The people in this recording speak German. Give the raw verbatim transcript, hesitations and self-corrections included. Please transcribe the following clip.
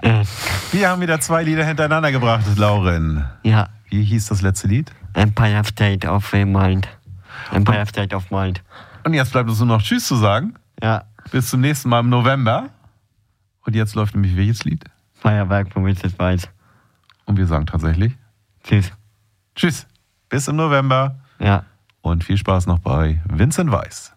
Äh, Wir haben wieder zwei Lieder hintereinander gebracht, Lauren. ja, Wie hieß das letzte Lied? Empire State of Mind. Empire State of Mind. Und jetzt bleibt uns nur noch Tschüss zu sagen. Ja, Bis zum nächsten Mal im November. Und jetzt läuft nämlich welches Lied? Feuerwerk von Vincent Weiss. Und wir sagen tatsächlich Tschüss. Tschüss. Bis im November. Ja. Und viel Spaß noch bei Vincent Weiss.